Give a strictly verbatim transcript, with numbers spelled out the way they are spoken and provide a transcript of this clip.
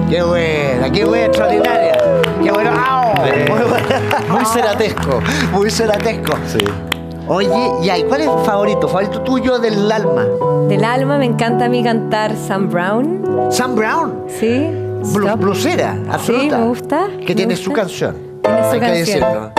Qué buena, qué buena, extraordinaria. Qué bueno. ¡Au! Sí. Muy, buena. Muy ceratesco. Muy ceratesco. Sí. Oye, ya, ¿y cuál es el favorito? ¿Favorito tuyo del alma? Del alma me encanta a mí cantar Sam Brown. Sam Brown. Sí. Blu- Stop. blusera, absoluta. Sí, me gusta. Que me tiene gusta. su canción. Tiene su Hay que canción. decirlo.